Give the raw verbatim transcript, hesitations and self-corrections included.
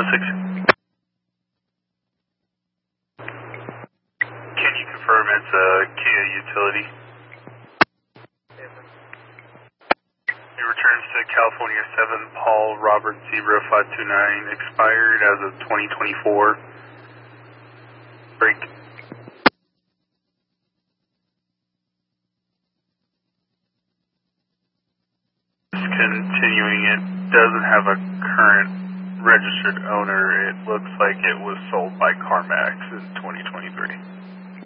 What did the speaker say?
six. Can you confirm it's a Kia utility? It returns to California seven, Paul Robert Zebra five two nine, expired as of twenty twenty-four. Break. Continuing, it doesn't have a current registered owner. It looks like it was sold by CarMax in twenty twenty-three.